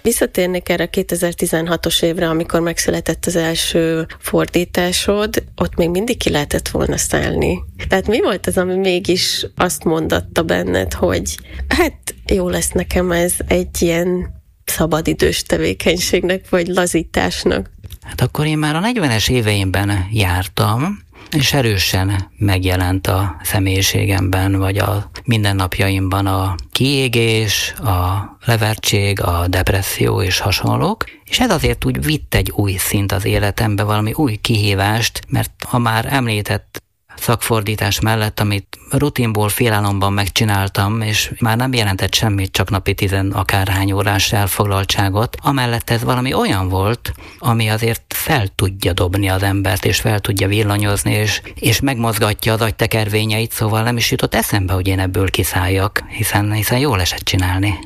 Visszatérnék erre a 2016-os évre, amikor megszületett az első fordításod, ott még mindig ki lehetett volna szállni. Tehát mi volt az, ami mégis azt mondatta benned, hogy hát jó lesz nekem ez egy ilyen szabadidős tevékenységnek, vagy lazításnak? Hát akkor én már a 40-es éveimben jártam, és erősen megjelent a személyiségemben, vagy a mindennapjaimban a kiégés, a levertség, a depresszió és hasonlók, és ez azért úgy vitt egy új szint az életembe, valami új kihívást, mert a már említett szakfordítás mellett, amit rutinból, félálomban megcsináltam, és már nem jelentett semmit, csak napi 10 akárhány órás elfoglaltságot, amellett ez valami olyan volt, ami azért fel tudja dobni az embert, és fel tudja villanyozni, és megmozgatja az agytekervényeit, szóval nem is jutott eszembe, hogy én ebből kiszálljak, hiszen jól esett csinálni.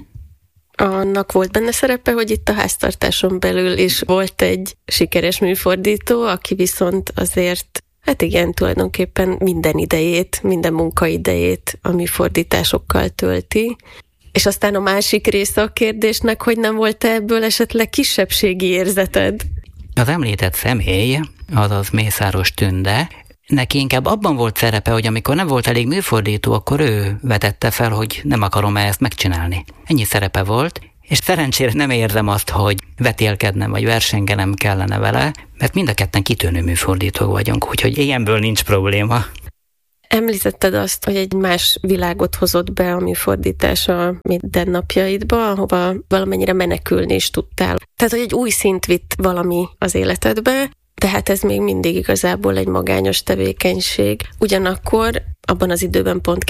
Annak volt benne szerepe, hogy itt a háztartáson belül is volt egy sikeres műfordító, aki viszont azért hát igen, tulajdonképpen minden idejét, minden munkaidejét a műfordításokkal tölti. És aztán a másik része a kérdésnek, hogy nem volt ebből esetleg kisebbségi érzeted? Az említett személy, azaz Mészáros Tünde, neki inkább abban volt szerepe, hogy amikor nem volt elég műfordító, akkor ő vetette fel, hogy nem akarom-e ezt megcsinálni. Ennyi szerepe volt, és szerencsére nem érzem azt, hogy vetélkednem vagy versengenem kellene vele, mert mind a ketten kitűnő műfordítók vagyunk, úgyhogy ilyenből nincs probléma. Említetted azt, hogy egy más világot hozott be a műfordítás a mindennapjaidba, ahova valamennyire menekülni is tudtál. Tehát, hogy egy új szint vitt valami az életedbe, de hát ez még mindig igazából egy magányos tevékenység. Ugyanakkor abban az időben pont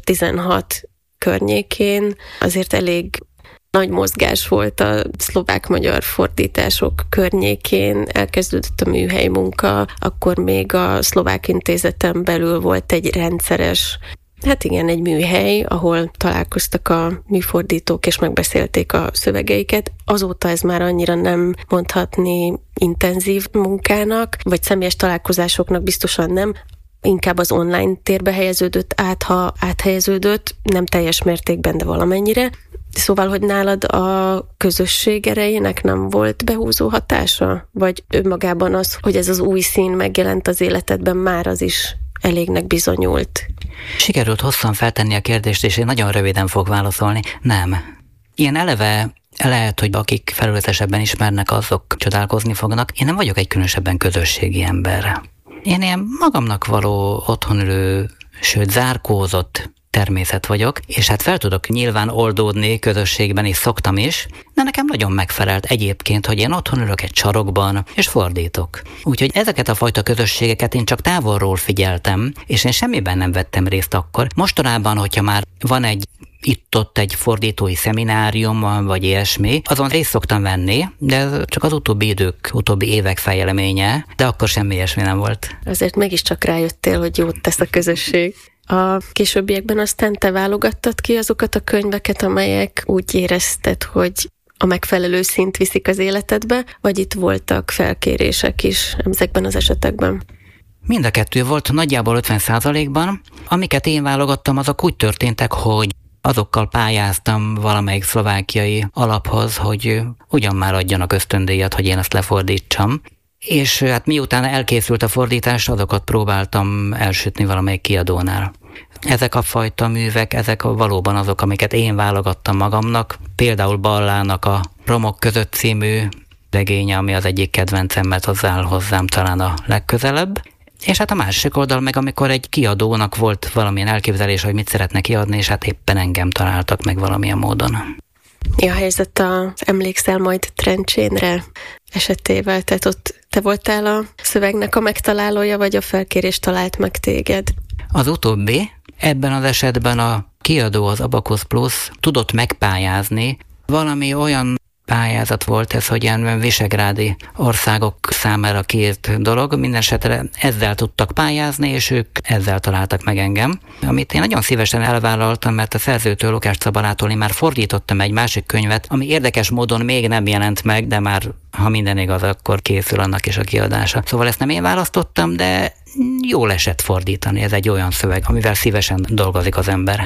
2016 környékén azért elég nagy mozgás volt a szlovák-magyar fordítások környékén, elkezdődött a műhely munka, akkor még a Szlovák Intézeten belül volt egy rendszeres, hát igen, egy műhely, ahol találkoztak a műfordítók és megbeszélték a szövegeiket. Azóta ez már annyira nem mondhatni intenzív munkának, vagy személyes találkozásoknak biztosan nem, inkább az online térbe helyeződött át, ha áthelyeződött, nem teljes mértékben, de valamennyire. Szóval, hogy nálad a közösség erejének nem volt behúzó hatása? Vagy önmagában az, hogy ez az új szín megjelent az életedben, már az is elégnek bizonyult? Sikerült hosszan feltenni a kérdést, és én nagyon röviden fogok válaszolni. Nem. Ilyen eleve lehet, hogy akik felületesebben ismernek, azok csodálkozni fognak. Én nem vagyok egy különösebben közösségi ember. Én ilyen magamnak való otthonülő, sőt zárkózott természet vagyok, és hát fel tudok nyilván oldódni közösségben, és szoktam is, de nekem nagyon megfelelt egyébként, hogy én otthon ülök egy sarokban, és fordítok. Úgyhogy ezeket a fajta közösségeket én csak távolról figyeltem, és én semmiben nem vettem részt akkor. Mostanában, hogyha már van itt-ott egy fordítói szeminárium, vagy ilyesmi, azon részt szoktam venni, de ez csak az utóbbi évek fejleménye, de akkor semmi ilyesmi nem volt. Azért mégiscsak rájöttél, hogy jót tesz a közösség. A későbbiekben aztán te válogattad ki azokat a könyveket, amelyek úgy érezted, hogy a megfelelő szint viszik az életedbe, vagy itt voltak felkérések is ezekben az esetekben? Mind a kettő volt, nagyjából 50%-ban. Amiket én válogattam, azok úgy történtek, hogy azokkal pályáztam valamelyik szlovákiai alaphoz, hogy ugyan már adjanak ösztöndíjat, hogy én ezt lefordítsam. És hát miután elkészült a fordítás, azokat próbáltam elsütni valamelyik kiadónál. Ezek a fajta művek, ezek valóban azok, amiket én válogattam magamnak. Például Ballának a Romok között című regénye, ami az egyik kedvencem, mert az áll hozzám talán a legközelebb. És hát a másik oldal meg, amikor egy kiadónak volt valamilyen elképzelés, hogy mit szeretne kiadni, és hát éppen engem találtak meg valamilyen módon. Mi a helyzet Emlékszel majd Trencsénre esetével? Tehát ott te voltál a szövegnek a megtalálója, vagy a felkérés talált meg téged? Az utóbbi. Ebben az esetben a kiadó, az Abacus Plus tudott megpályázni. Valami olyan pályázat volt ez, hogy ilyen visegrádi országok számára kiírt dolog. Mindenesetre ezzel tudtak pályázni, és ők ezzel találtak meg engem. Amit én nagyon szívesen elvállaltam, mert a szerzőtől, Lukács Szabalától én már fordítottam egy másik könyvet, ami érdekes módon még nem jelent meg, de már, ha minden igaz, akkor készül annak is a kiadása. Szóval ezt nem én választottam, de jól esett fordítani. Ez egy olyan szöveg, amivel szívesen dolgozik az ember.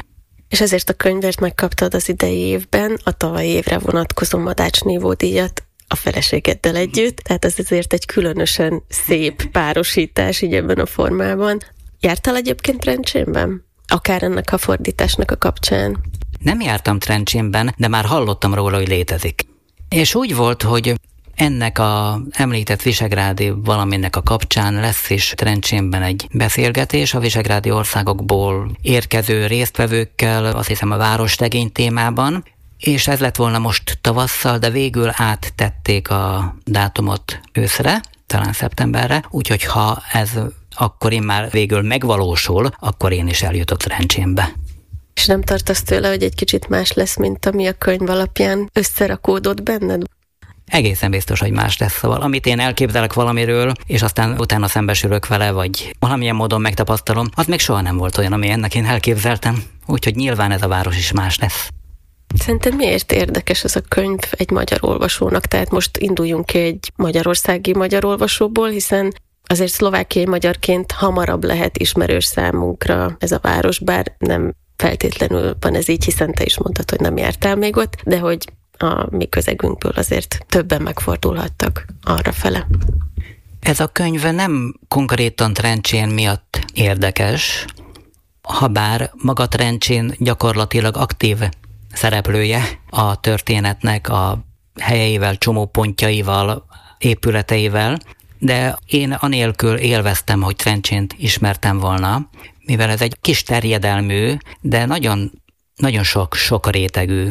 És ezért a könyvet megkaptad az idei évben, a tavalyi évre vonatkozó Madács Nívó díjat a feleségeddel együtt, tehát ez azért egy különösen szép párosítás így ebben a formában. Jártál egyébként Trencsénben? Akár ennek a fordításnak a kapcsán? Nem jártam Trencsénben, de már hallottam róla, hogy létezik. És úgy volt, hogy ennek a említett visegrádi valaminek a kapcsán lesz is Trencsénben egy beszélgetés a visegrádi országokból érkező résztvevőkkel, azt hiszem a városlegény témában, és ez lett volna most tavasszal, de végül áttették a dátumot őszre, talán szeptemberre, úgyhogy ha ez akkor én már végül megvalósul, akkor én is eljutok Trencsénbe. És nem tartasz tőle, hogy egy kicsit más lesz, mint ami a könyv alapján összerakódott benned? Egészen biztos, hogy más lesz, szóval amit én elképzelek valamiről, és aztán utána szembesülök vele, vagy valamilyen módon megtapasztalom, az még soha nem volt olyan, ami ennek én elképzeltem. Úgyhogy nyilván ez a város is más lesz. Szerinted miért érdekes ez a könyv egy magyar olvasónak? Tehát most induljunk ki egy magyarországi magyar olvasóból, hiszen azért szlovákiai magyarként hamarabb lehet ismerős számunkra ez a város, bár nem feltétlenül van ez így, hiszen te is mondtad, hogy nem jártál még ott, de hogy a mi közegünkből azért többen megfordulhattak arrafele. Ez a könyv nem konkrétan Trencsén miatt érdekes, habár maga Trencsén gyakorlatilag aktív szereplője a történetnek a helyeivel, csomópontjaival, épületeivel, de én anélkül élveztem, hogy Trencsént ismertem volna, mivel ez egy kis terjedelmű, de nagyon sok rétegű